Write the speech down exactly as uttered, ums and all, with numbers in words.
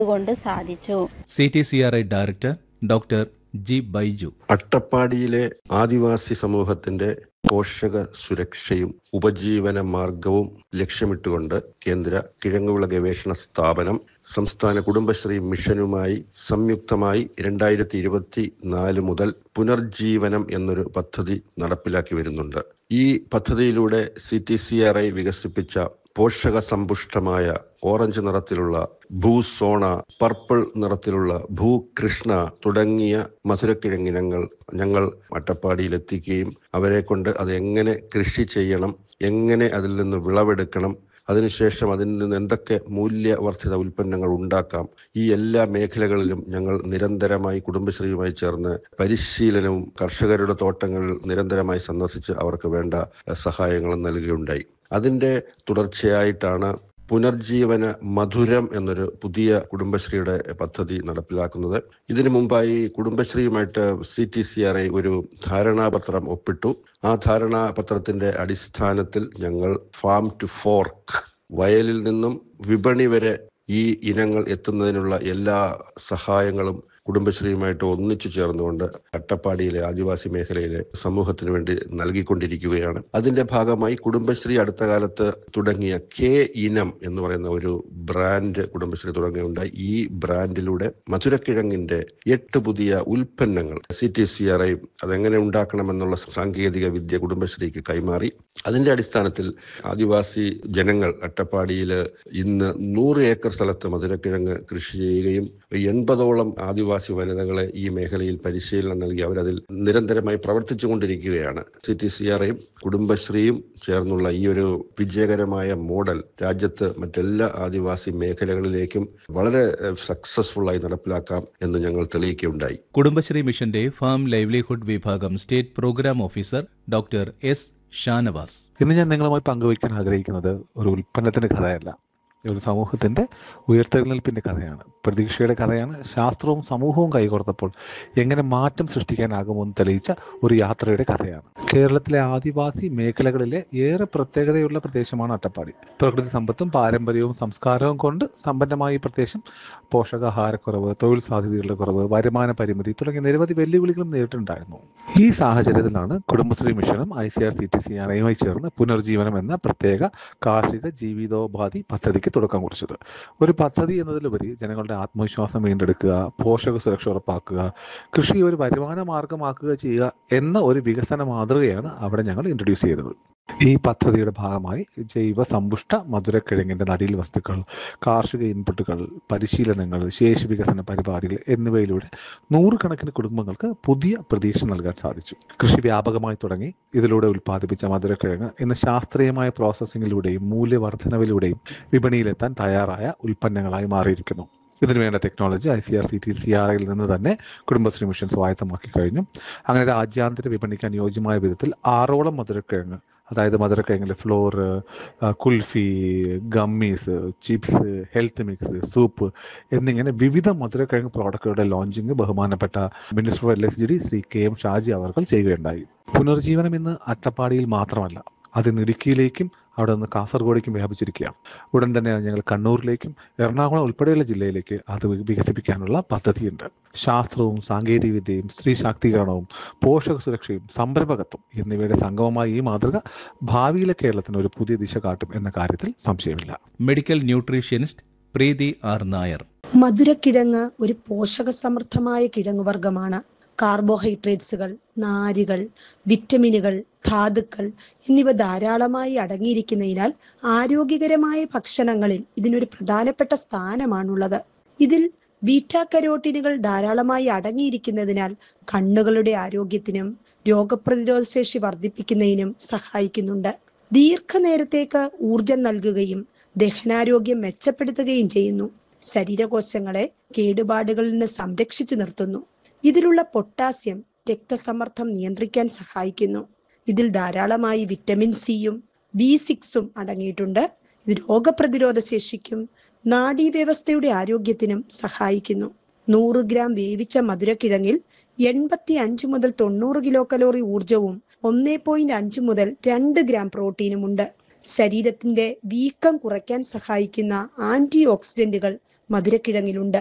കൊണ്ട് സാധിച്ചു. C T C R I director doctor G Baiju. അട്ടപ്പാടിയിലെ ആദിവാസി സമൂഹത്തിന്റെ പോഷക സുരക്ഷയും ഉപജീവന മാർഗവും ലക്ഷ്യമിട്ടുകൊണ്ട് കേന്ദ്ര കിഴങ്ങുവിള ഗവേഷണ സ്ഥാപനം സംസ്ഥാന കുടുംബശ്രീ മിഷനുമായി സംയുക്തമായി രണ്ടായിരത്തി ഇരുപത്തി നാല് മുതൽ പുനർജീവനം എന്നൊരു പദ്ധതി നടപ്പിലാക്കി വരുന്നുണ്ട്. ഈ പദ്ധതിയിലൂടെ C T C R I വികസിപ്പിച്ച പോഷക സമ്പുഷ്ടമായ ഓറഞ്ച് നിറത്തിലുള്ള ഭൂസോണ, പർപ്പിൾ നിറത്തിലുള്ള ഭൂകൃഷ്ണ തുടങ്ങിയ മധുരക്കിഴങ്ങിനങ്ങൾ ഞങ്ങൾ അട്ടപ്പാടിയിൽ എത്തിക്കുകയും അവരെ കൊണ്ട് അത് എങ്ങനെ കൃഷി ചെയ്യണം, എങ്ങനെ അതിൽ നിന്ന് വിളവെടുക്കണം, അതിനുശേഷം അതിൽ നിന്ന് എന്തൊക്കെ മൂല്യവർദ്ധിത ഉൽപ്പന്നങ്ങൾ ഉണ്ടാക്കാം, ഈ എല്ലാ മേഖലകളിലും ഞങ്ങൾ നിരന്തരമായി കുടുംബശ്രീയുമായി ചേർന്ന് പരിശീലനവും കർഷകരുടെ തോട്ടങ്ങൾ നിരന്തരമായി സന്ദർശിച്ച് അവർക്ക് വേണ്ട സഹായങ്ങളും നൽകുകയുണ്ടായി. അതിൻ്റെ തുടർച്ചയായിട്ടാണ് പുനർജീവന മധുരം എന്നൊരു പുതിയ കുടുംബശ്രീയുടെ പദ്ധതി നടപ്പിലാക്കുന്നത്. ഇതിനു മുമ്പായി കുടുംബശ്രീയുമായിട്ട് C T C R I ഒരു ധാരണാപത്രം ഒപ്പിട്ടു. ആ ധാരണാപത്രത്തിന്റെ അടിസ്ഥാനത്തിൽ ഞങ്ങൾ ഫാം ടു ഫോർക്ക്, വയലിൽ നിന്നും വിപണി വരെ ഈ ഇനങ്ങൾ എത്തുന്നതിനുള്ള എല്ലാ സഹായങ്ങളും കുടുംബശ്രീയുമായിട്ട് ഒന്നിച്ചു ചേർന്നുകൊണ്ട് അട്ടപ്പാടിയിലെ ആദിവാസി മേഖലയിലെ സമൂഹത്തിന് വേണ്ടി നൽകിക്കൊണ്ടിരിക്കുകയാണ്. അതിന്റെ ഭാഗമായി കുടുംബശ്രീ അടുത്ത കാലത്ത് തുടങ്ങിയ കെ ഇനം എന്ന് പറയുന്ന ഒരു ബ്രാൻഡ് കുടുംബശ്രീ തുടങ്ങുകയുണ്ടായി. ഈ ബ്രാൻഡിലൂടെ മധുരക്കിഴങ്ങിന്റെ എട്ട് പുതിയ ഉൽപ്പന്നങ്ങൾ C T C R I അതെങ്ങനെ ഉണ്ടാക്കണമെന്നുള്ള സാങ്കേതിക വിദ്യ കുടുംബശ്രീക്ക് കൈമാറി. അതിന്റെ അടിസ്ഥാനത്തിൽ ആദിവാസി ജനങ്ങൾ അട്ടപ്പാടിയിൽ ഇന്ന് നൂറ് ഏക്കർ സ്ഥലത്ത് മധുരക്കിഴങ്ങ് കൃഷി ചെയ്യുകയും എൺപതോളം ആദിവാസി വനിതകളെ ഈ മേഖലയിൽ പരിശീലനം നൽകി അവരതിൽ നിരന്തരമായി പ്രവർത്തിച്ചു കൊണ്ടിരിക്കുകയാണ്. സി ടി സി ആർ ഐയും കുടുംബശ്രീയും ചേർന്നുള്ള ഈ ഒരു വിജയകരമായ മോഡൽ രാജ്യത്ത് മറ്റെല്ലാ ആദിവാസി മേഖലകളിലേക്കും വളരെ സക്സസ്ഫുൾ ആയി നടപ്പിലാക്കാം എന്ന് ഞങ്ങൾ തെളിയിക്കുകയുണ്ടായി. കുടുംബശ്രീ മിഷന്റെ ഫാം ലൈവ്ലിഹുഡ് വിഭാഗം state programme officer doctor S Shanavas. ഇന്ന് ഞാൻ നിങ്ങളുമായി പങ്കുവയ്ക്കാൻ ആഗ്രഹിക്കുന്നത് ഒരു ഉൽപ്പന്നത്തിന്റെ കഥയല്ല, ഒരു സമൂഹത്തിൻ്റെ ഉയർത്തെഴുന്നേൽപ്പിൻ്റെ കഥയാണ്, പ്രതീക്ഷയുടെ കഥയാണ്. ശാസ്ത്രവും സമൂഹവും കൈകോർത്തപ്പോൾ എങ്ങനെ മാറ്റം സൃഷ്ടിക്കാനാകുമോ എന്ന് തെളിയിച്ച ഒരു യാത്രയുടെ കഥയാണ്. കേരളത്തിലെ ആദിവാസി മേഖലകളിലെ ഏറെ പ്രത്യേകതയുള്ള പ്രദേശമാണ് അട്ടപ്പാടി. പ്രകൃതി സമ്പത്തും പാരമ്പര്യവും സംസ്കാരവും കൊണ്ട് സമ്പന്നമായ ഈ പ്രദേശം പോഷകാഹാരക്കുറവ്, തൊഴിൽ സാധ്യതകളുടെ കുറവ്, വരുമാന പരിമിതി തുടങ്ങിയ നിരവധി വെല്ലുവിളികളും നേരിട്ടുണ്ടായിരുന്നു. ഈ സാഹചര്യത്തിലാണ് കുടുംബശ്രീ മിഷനും I C R C T C R ഐയുമായി ചേർന്ന് പുനർജീവനം എന്ന പ്രത്യേക കാർഷിക ജീവിതോപാധി പദ്ധതിക്ക് തുടക്കം കുറിച്ചത്. ഒരു പദ്ധതി എന്നതിലുപരി ജനങ്ങളുടെ ആത്മവിശ്വാസം വീണ്ടെടുക്കുക, പോഷക സുരക്ഷ ഉറപ്പാക്കുക, കൃഷി ഒരു വരുമാന മാർഗമാക്കുക ചെയ്യുക എന്ന ഒരു വികസന മാതൃകയാണ് അവിടെ ഞങ്ങൾ ഇൻട്രൊഡ്യൂസ് ചെയ്തത്. ഈ പദ്ധതിയുടെ ഭാഗമായി ജൈവ സമ്പുഷ്ട മധുരക്കിഴങ്ങിൻ്റെ നടീൽ വസ്തുക്കൾ, കാർഷിക ഇൻപുട്ടുകൾ, പരിശീലനങ്ങൾ, ശേഷി വികസന പരിപാടികൾ എന്നിവയിലൂടെ നൂറുകണക്കിന് കുടുംബങ്ങൾക്ക് പുതിയ പ്രതീക്ഷ നൽകാൻ സാധിച്ചു. കൃഷി വ്യാപകമായി തുടങ്ങി. ഇതിലൂടെ ഉൽപ്പാദിപ്പിച്ച മധുരക്കിഴങ്ങ് ഇന്ന് ശാസ്ത്രീയമായ പ്രോസസ്സിങ്ങിലൂടെയും മൂല്യവർദ്ധനവിലൂടെയും വിപണിയിലെത്താൻ തയ്യാറായ ഉൽപ്പന്നങ്ങളായി മാറിയിരിക്കുന്നു. ഇതിനുവേണ്ട technology I C R C T C R ഐയിൽ നിന്ന് തന്നെ കുടുംബശ്രീ മിഷൻ സ്വായത്തമാക്കി കഴിഞ്ഞു. അങ്ങനെ രാജ്യാന്തര വിപണിക്ക് അനുയോജ്യമായ വിധത്തിൽ ആറോളം മധുരക്കിഴങ്ങ്, അതായത് മധുരക്കിഴങ്ങിലെ floor, kulfi, gummies, chips, health mix, soup എന്നിങ്ങനെ വിവിധ മധുരക്കിഴങ്ങ് പ്രോഡക്റ്റുകളുടെ ലോഞ്ചിങ് ബഹുമാനപ്പെട്ട minister of L S G D Shri K M Shaji അവർ ചെയ്യുകയുണ്ടായി. പുനർജീവനം ഇന്ന് അട്ടപ്പാടിയിൽ മാത്രമല്ല, അത് ഇടുക്കിയിലേക്കും അവിടെ നിന്ന് കാസർഗോഡേക്കും വ്യാപിച്ചിരിക്കുകയാണ്. ഉടൻ തന്നെ ഞങ്ങൾ കണ്ണൂരിലേക്കും എറണാകുളം ഉൾപ്പെടെയുള്ള ജില്ലയിലേക്ക് അത് വികസിപ്പിക്കാനുള്ള പദ്ധതിയുണ്ട്. ശാസ്ത്രവും സാങ്കേതികവിദ്യയും സ്ത്രീ ശാക്തീകരണവും പോഷക സുരക്ഷയും സംരംഭകത്വം എന്നിവയുടെ സംഗമമായ ഈ മാതൃക ഭാവിയിലെ കേരളത്തിന് ഒരു പുതിയ ദിശ കാട്ടും എന്ന കാര്യത്തിൽ സംശയമില്ല. മെഡിക്കൽ ന്യൂട്രീഷ്യനിസ്റ്റ് പ്രീതി ആർ നായർ. മധുരക്കിഴങ്ങ് ഒരു പോഷക സമൃദ്ധമായ കിഴങ്ങുവർഗമാണ്. കാർബോഹൈഡ്രേറ്റ്സുകൾ, നാരുകൾ, വിറ്റമിനുകൾ, ധാതുക്കൾ എന്നിവ ധാരാളമായി അടങ്ങിയിരിക്കുന്നതിനാൽ ആരോഗ്യകരമായ ഭക്ഷണങ്ങളിൽ ഇതിനൊരു പ്രധാനപ്പെട്ട സ്ഥാനമാണുള്ളത്. ഇതിൽ ബീറ്റാ കരോട്ടീനുകൾ ധാരാളമായി അടങ്ങിയിരിക്കുന്നതിനാൽ കണ്ണുകളുടെ ആരോഗ്യത്തിനും രോഗപ്രതിരോധ ശേഷി വർദ്ധിപ്പിക്കുന്നതിനും സഹായിക്കുന്നുണ്ട്. ദീർഘനേരത്തേക്ക് ഊർജം നൽകുകയും ദഹനാരോഗ്യം മെച്ചപ്പെടുത്തുകയും ചെയ്യുന്നു. ശരീരകോശങ്ങളെ കേടുപാടുകളിൽ നിന്ന് സംരക്ഷിച്ചു നിർത്തുന്നു. ഇതിലുള്ള പൊട്ടാസ്യം രക്തസമ്മർദ്ദം നിയന്ത്രിക്കാൻ സഹായിക്കുന്നു. ഇതിൽ ധാരാളമായി വിറ്റമിൻ സിയും ബി സിക്സും അടങ്ങിയിട്ടുണ്ട്. ഇത് രോഗപ്രതിരോധ ശേഷിക്കും നാഡീവ്യവസ്ഥയുടെ ആരോഗ്യത്തിനും സഹായിക്കുന്നു. നൂറ് ഗ്രാം വേവിച്ച മധുരക്കിഴങ്ങിൽ എൺപത്തി അഞ്ച് മുതൽ തൊണ്ണൂറ് കിലോ കലോറി ഊർജവും ഒന്നേ പോയിന്റ് അഞ്ച് മുതൽ രണ്ട് ഗ്രാം പ്രോട്ടീനുമുണ്ട്. ശരീരത്തിന്റെ വീക്കം കുറയ്ക്കാൻ സഹായിക്കുന്ന ആന്റി ഓക്സിഡന്റുകൾ മധുരക്കിഴങ്ങിലുണ്ട്.